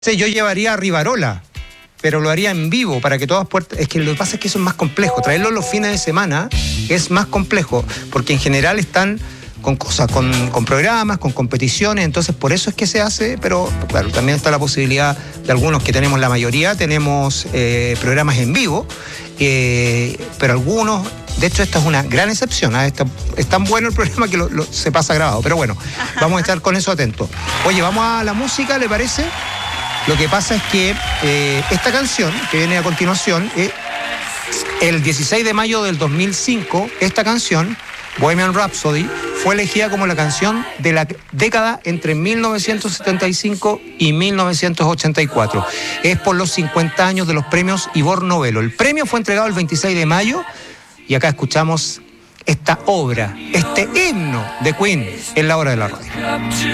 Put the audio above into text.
Yo llevaría a Rivarola, pero lo haría en vivo para que todas puertas... Es que lo que pasa es que eso es más complejo. Traerlo los fines de semana es más complejo, porque en general están con cosas, con programas, con competiciones, entonces por eso es que se hace, pero claro, también está la posibilidad de algunos que tenemos, la mayoría tenemos programas en vivo, pero algunos, de hecho esta es una gran excepción, ¿eh? Es tan bueno el programa que se pasa grabado, pero bueno, vamos a estar con eso atentos. Oye, vamos a la música, ¿le parece? Lo que pasa es que esta canción que viene a continuación, el 16 de mayo del 2005, esta canción, Bohemian Rhapsody, fue elegida como la canción de la década entre 1975 y 1984. Es por los 50 años de los premios Ivor Novello. El premio fue entregado el 26 de mayo y acá escuchamos esta obra, este himno de Queen en la hora de la radio.